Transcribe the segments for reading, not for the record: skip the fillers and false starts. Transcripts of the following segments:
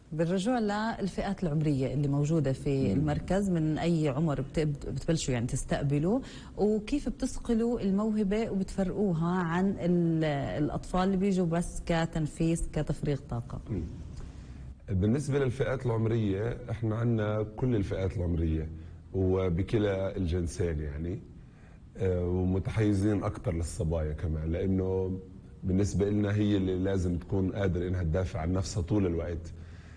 بالرجوع للفئات العمرية اللي موجودة في المركز، من أي عمر بتبلشوا يعني تستقبلوا، وكيف بتسقلوا الموهبة وبتفرقوها عن الأطفال اللي بيجوا بس كتنفيس كتفريغ طاقة؟ بالنسبة للفئات العمرية احنا عندنا كل الفئات العمرية وبكلا الجنسين يعني، ومتحيزين أكثر للصبايا كمان، لأنه بالنسبة لنا هي اللي لازم تكون قادرة إنها تدافع عن نفسها طول الوقت.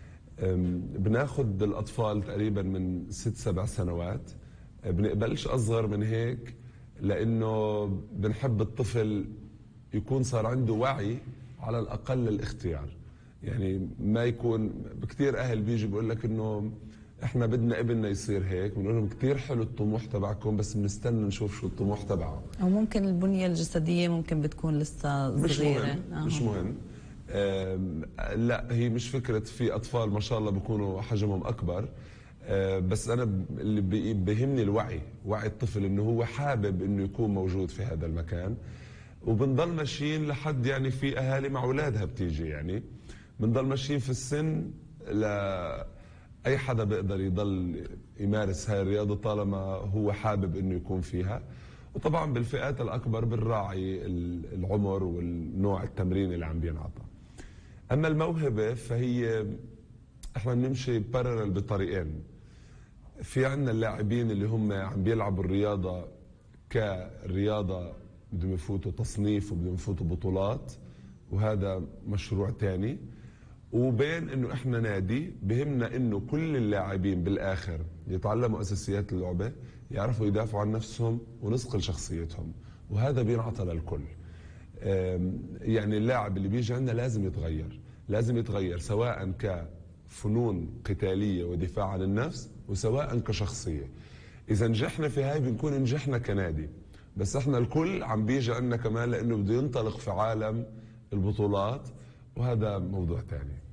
بناخد الأطفال تقريبا من 6-7 سنوات، بنقبلش أصغر من هيك، لأنه بنحب الطفل يكون صار عنده وعي على الأقل للاختيار. يعني ما يكون كثير أهل بيجي بيقول لك إنه إحنا بدنا ابننا يصير هيك، بنقول لهم كثير حلو الطموح تبعكم بس بنستنى نشوف شو الطموح تبعه. أو ممكن البنية الجسدية ممكن بتكون لسه صغيرة. مش مهم. لا، هي مش فكرة. في أطفال ما شاء الله بيكونوا حجمهم أكبر، بس أنا اللي بيهمني الوعي، وعي الطفل إنه هو حابب إنه يكون موجود في هذا المكان. وبنضل ماشيين لحد يعني في أهالي مع أولادها بتيجي، يعني بنضل ماشيين في السن أي حدا بيقدر يضل يمارس هاي الرياضة طالما هو حابب إنه يكون فيها. وطبعا بالفئات الأكبر بنراعي العمر والنوع التمرين اللي عم بينعطى. أما الموهبة فهي احنا بنمشي بارلل بطريقين. في عنا اللاعبين اللي هم عم بيلعبوا الرياضة كرياضة، بدهم يفوتوا تصنيف وبدهم يفوتوا بطولات، وهذا مشروع تاني. وبين انه احنا نادي بهمنا انه كل اللاعبين بالاخر يتعلموا اساسيات اللعبة، يعرفوا يدافعوا عن نفسهم ونصقل شخصيتهم، وهذا بينعطى للكل. يعني اللاعب اللي بيجي عندنا لازم يتغير سواء كفنون قتالية ودفاع عن النفس وسواء كشخصية. إذا نجحنا في هاي بنكون نجحنا كنادي، بس احنا الكل عم بيجي عندنا كمان لأنه بده ينطلق في عالم البطولات، وهذا موضوع تاني.